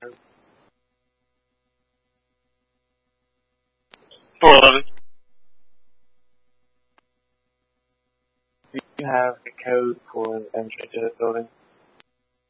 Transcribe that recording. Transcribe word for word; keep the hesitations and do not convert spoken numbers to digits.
four eleven. Do you have the code for entry to the building?